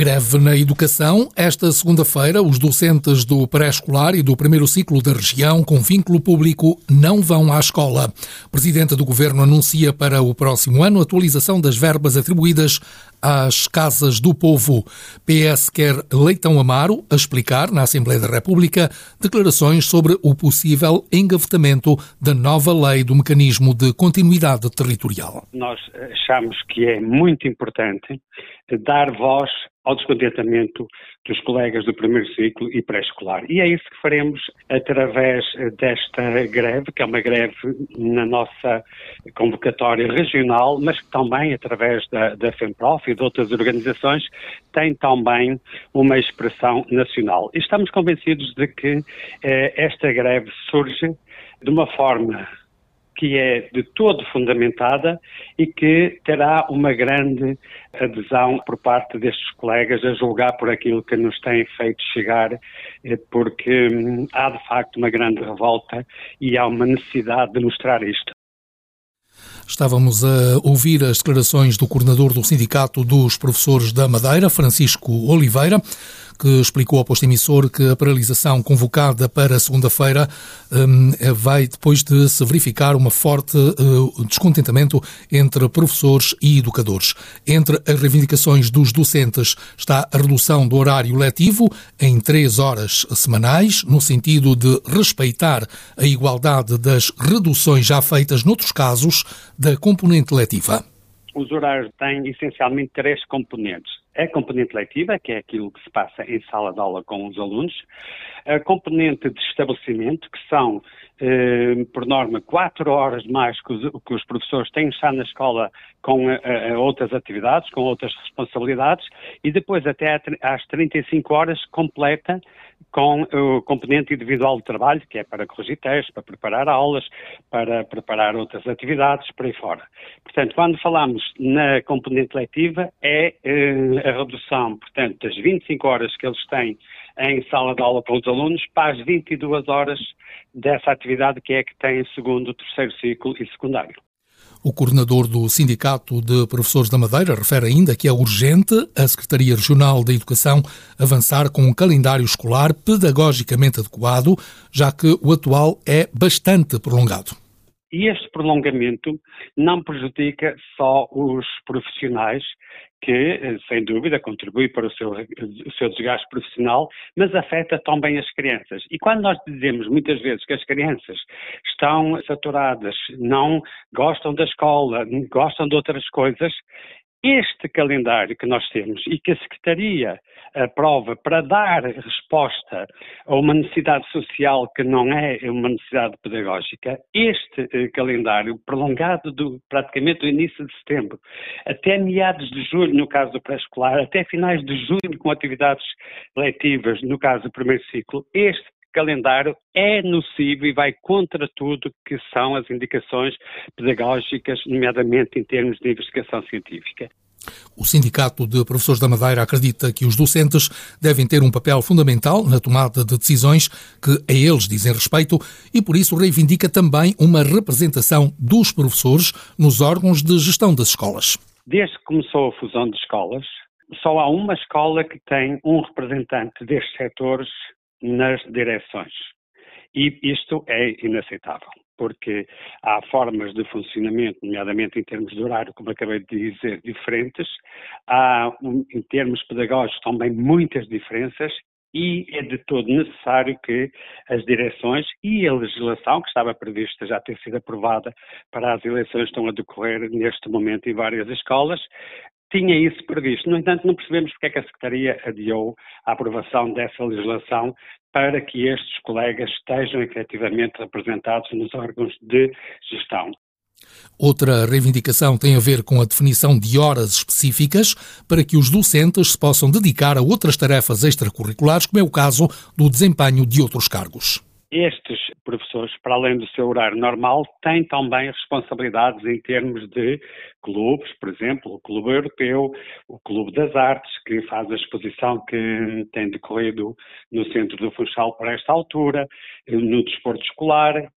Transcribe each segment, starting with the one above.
Greve na educação. Esta segunda-feira, os docentes do pré-escolar e do primeiro ciclo da região com vínculo público não vão à escola. A Presidente do Governo anuncia para o próximo ano a atualização das verbas atribuídas às Casas do Povo. PS quer Leitão Amaro a explicar na Assembleia da República declarações sobre o possível engavetamento da nova lei do mecanismo de continuidade territorial. Nós achamos que é muito importante dar voz ao descontentamento dos colegas do primeiro ciclo e pré-escolar. E é isso que faremos através desta greve, que é uma greve na nossa convocatória regional, mas que também, através da FEMPROF e de outras organizações, tem também uma expressão nacional. E estamos convencidos de que esta greve surge de uma forma que é de todo fundamentada e que terá uma grande adesão por parte destes colegas a julgar por aquilo que nos têm feito chegar, porque há de facto uma grande revolta e há uma necessidade de mostrar isto. Estávamos a ouvir as declarações do coordenador do Sindicato dos Professores da Madeira, Francisco Oliveira, que explicou ao posto emissor que a paralisação convocada para segunda-feira vai depois de se verificar uma forte descontentamento entre professores e educadores. Entre as reivindicações dos docentes está a redução do horário letivo em 3 horas semanais, no sentido de respeitar a igualdade das reduções já feitas noutros casos da componente letiva. Os horários têm essencialmente 3 componentes. A componente letiva, que é aquilo que se passa em sala de aula com os alunos, a componente de estabelecimento, que são, por norma, 4 horas mais que os professores têm de estar na escola com outras atividades, com outras responsabilidades, e depois até às 35 horas completa com o componente individual de trabalho, que é para corrigir testes, para preparar aulas, para preparar outras atividades, por aí fora. Portanto, quando falamos na componente letiva, é a redução, portanto, das 25 horas que eles têm em sala de aula com os alunos para as 22 horas dessa atividade que é que têm segundo, terceiro ciclo e secundário. O coordenador do Sindicato de Professores da Madeira refere ainda que é urgente a Secretaria Regional da Educação avançar com um calendário escolar pedagogicamente adequado, já que o atual é bastante prolongado. E este prolongamento não prejudica só os profissionais, que, sem dúvida, contribui para o seu desgaste profissional, mas afeta também as crianças. E quando nós dizemos muitas vezes que as crianças estão saturadas, não gostam da escola, gostam de outras coisas, este calendário que nós temos e que a Secretaria aprova para dar resposta a uma necessidade social que não é uma necessidade pedagógica, este calendário prolongado praticamente do início de setembro até meados de julho, no caso do pré-escolar, até finais de junho com atividades letivas, no caso do primeiro ciclo, este calendário é nocivo e vai contra tudo que são as indicações pedagógicas, nomeadamente em termos de investigação científica. O Sindicato de Professores da Madeira acredita que os docentes devem ter um papel fundamental na tomada de decisões que a eles dizem respeito e, por isso, reivindica também uma representação dos professores nos órgãos de gestão das escolas. Desde que começou a fusão de escolas, só há uma escola que tem um representante destes setores nas direções. E isto é inaceitável, porque há formas de funcionamento, nomeadamente em termos de horário, como acabei de dizer, diferentes. Há, em termos pedagógicos, também muitas diferenças e é de todo necessário que as direções e a legislação, que estava prevista já ter sido aprovada para as eleições que estão a decorrer neste momento em várias escolas, tinha isso previsto. No entanto, não percebemos porque é que a Secretaria adiou a aprovação dessa legislação para que estes colegas estejam efetivamente representados nos órgãos de gestão. Outra reivindicação tem a ver com a definição de horas específicas para que os docentes se possam dedicar a outras tarefas extracurriculares, como é o caso do desempenho de outros cargos. Estes professores, para além do seu horário normal, têm também responsabilidades em termos de clubes, por exemplo, o Clube Europeu, o Clube das Artes, que faz a exposição que tem decorrido no Centro do Funchal por esta altura, no desporto escolar,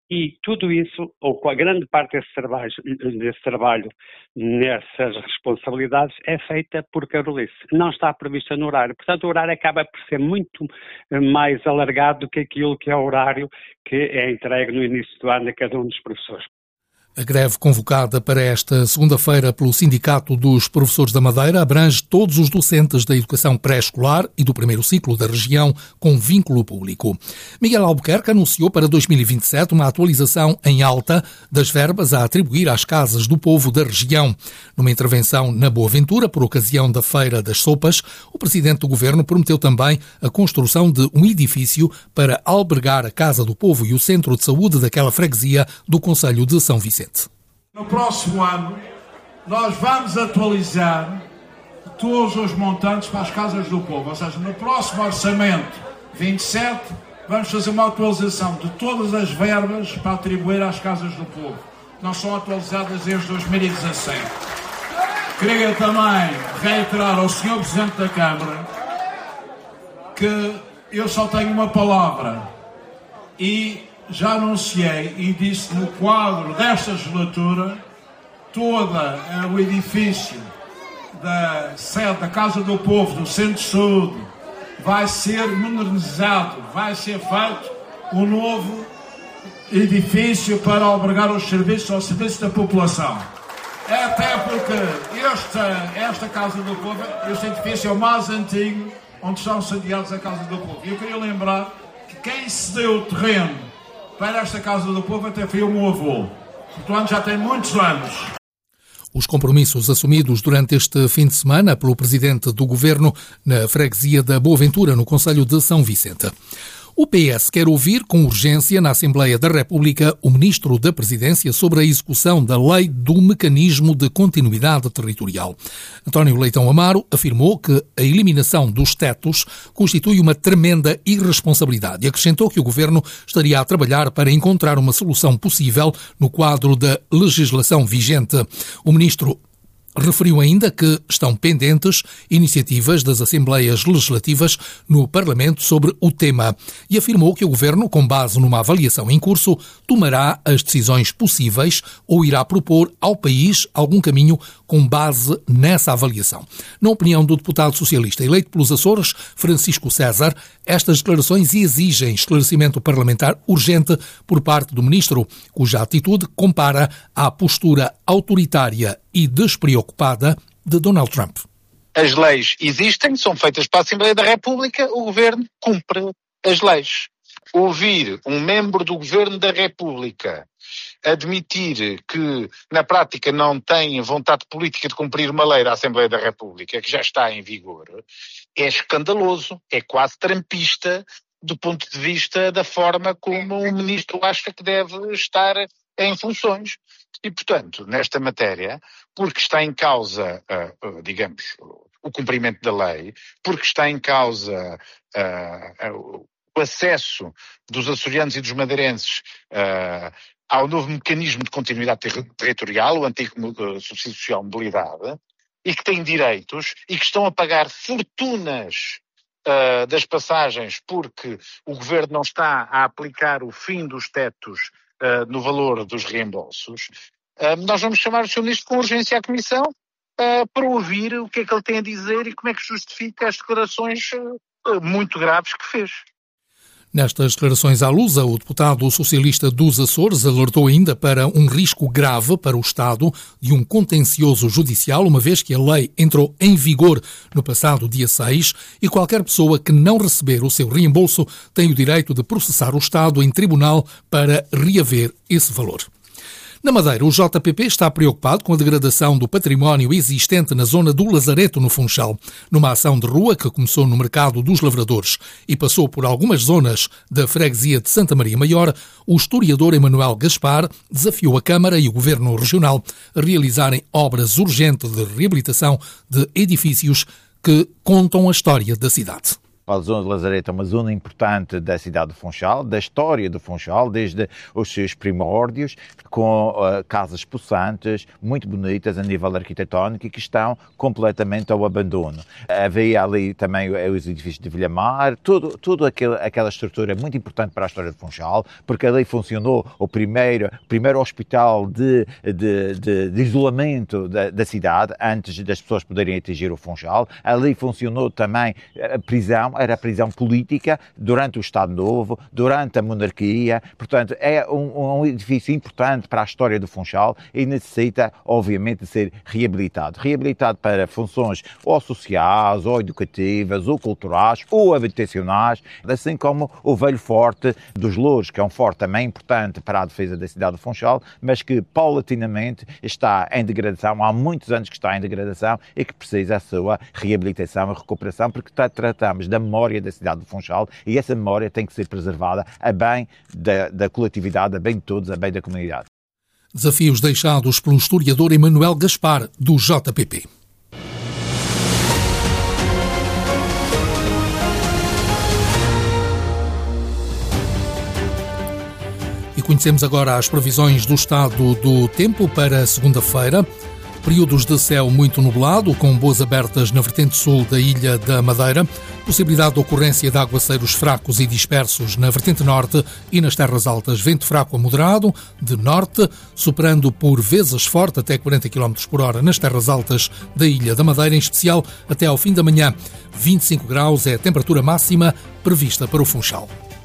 E tudo isso, ou com a grande parte desse trabalho, nessas responsabilidades, é feita por Carolice. Não está prevista no horário. Portanto, o horário acaba por ser muito mais alargado do que aquilo que é o horário que é entregue no início do ano a cada um dos professores. A greve convocada para esta segunda-feira pelo Sindicato dos Professores da Madeira abrange todos os docentes da educação pré-escolar e do primeiro ciclo da região com vínculo público. Miguel Albuquerque anunciou para 2027 uma atualização em alta das verbas a atribuir às casas do povo da região. Numa intervenção na Boa Ventura, por ocasião da Feira das Sopas, o Presidente do Governo prometeu também a construção de um edifício para albergar a Casa do Povo e o Centro de Saúde daquela freguesia do Concelho de São Vicente. No próximo ano, nós vamos atualizar todos os montantes para as casas do povo. Ou seja, no próximo orçamento 27, vamos fazer uma atualização de todas as verbas para atribuir às casas do povo. Não são atualizadas desde 2017. Queria também reiterar ao Sr. Presidente da Câmara que eu só tenho uma palavra e já anunciei e disse no quadro desta legislatura todo o edifício da sede da Casa do Povo, do Centro de Saúde, vai ser modernizado, vai ser feito um novo edifício para albergar os serviços ao serviço da população. Até porque esta Casa do Povo, este edifício é o mais antigo onde estão sediados a Casa do Povo. E eu queria lembrar que quem cedeu o terreno para esta Casa do Povo até foi o meu avô. Portanto, já tem muitos anos. Os compromissos assumidos durante este fim de semana pelo Presidente do Governo na freguesia da Boa Ventura, no Concelho de São Vicente. O PS quer ouvir com urgência na Assembleia da República o Ministro da Presidência sobre a execução da Lei do Mecanismo de Continuidade Territorial. António Leitão Amaro afirmou que a eliminação dos tetos constitui uma tremenda irresponsabilidade e acrescentou que o Governo estaria a trabalhar para encontrar uma solução possível no quadro da legislação vigente. O Ministro referiu ainda que estão pendentes iniciativas das Assembleias Legislativas no Parlamento sobre o tema e afirmou que o Governo, com base numa avaliação em curso, tomará as decisões possíveis ou irá propor ao país algum caminho com base nessa avaliação. Na opinião do deputado socialista eleito pelos Açores, Francisco César, estas declarações exigem esclarecimento parlamentar urgente por parte do Ministro, cuja atitude compara à postura autoritária e despreocupada de Donald Trump. As leis existem, são feitas para a Assembleia da República, o Governo cumpre as leis. Ouvir um membro do Governo da República admitir que, na prática, não tem vontade política de cumprir uma lei da Assembleia da República, que já está em vigor, é escandaloso, é quase trumpista, do ponto de vista da forma como o Ministro acha que deve estar em funções. E, portanto, nesta matéria, porque está em causa, digamos, o cumprimento da lei, porque está em causa o acesso dos açorianos e dos madeirenses ao novo mecanismo de continuidade territorial, o antigo subsídio social de mobilidade, e que têm direitos e que estão a pagar fortunas das passagens porque o Governo não está a aplicar o fim dos tetos no valor dos reembolsos, nós vamos chamar o Sr. Ministro com urgência à Comissão para ouvir o que é que ele tem a dizer e como é que justifica as declarações muito graves que fez. Nestas declarações à Lusa, o deputado socialista dos Açores alertou ainda para um risco grave para o Estado de um contencioso judicial, uma vez que a lei entrou em vigor no passado dia 6 e qualquer pessoa que não receber o seu reembolso tem o direito de processar o Estado em tribunal para reaver esse valor. Na Madeira, o JPP está preocupado com a degradação do património existente na zona do Lazareto, no Funchal. Numa ação de rua que começou no Mercado dos Lavradores e passou por algumas zonas da freguesia de Santa Maria Maior, o historiador Emanuel Gaspar desafiou a Câmara e o Governo Regional a realizarem obras urgentes de reabilitação de edifícios que contam a história da cidade. A zona de Lazareto é uma zona importante da cidade de Funchal, da história do Funchal, desde os seus primórdios, com casas possantes, muito bonitas a nível arquitetónico e que estão completamente ao abandono. Havia ali também os edifícios de Vilhamar, tudo aquela estrutura é muito importante para a história de Funchal, porque ali funcionou o primeiro hospital de isolamento da cidade, antes das pessoas poderem atingir o Funchal. Ali funcionou também a prisão, era a prisão política durante o Estado Novo, durante a monarquia. Portanto, é um edifício importante para a história do Funchal e necessita, obviamente, de ser reabilitado. Reabilitado para funções ou sociais, ou educativas, ou culturais, ou habitacionais, assim como o velho Forte dos Louros, que é um forte também importante para a defesa da cidade do Funchal, mas que paulatinamente está em degradação, há muitos anos que está em degradação e que precisa a sua reabilitação e recuperação, porque tratamos da memória da cidade de Funchal e essa memória tem que ser preservada a bem da coletividade, a bem de todos, a bem da comunidade. Desafios deixados pelo historiador Emanuel Gaspar, do JPP. E conhecemos agora as previsões do estado do tempo para segunda-feira. Períodos de céu muito nublado, com boas abertas na vertente sul da Ilha da Madeira. Possibilidade de ocorrência de aguaceiros fracos e dispersos na vertente norte e nas terras altas. Vento fraco a moderado, de norte, superando por vezes forte até 40 km por hora nas terras altas da Ilha da Madeira, em especial até ao fim da manhã. 25 graus é a temperatura máxima prevista para o Funchal.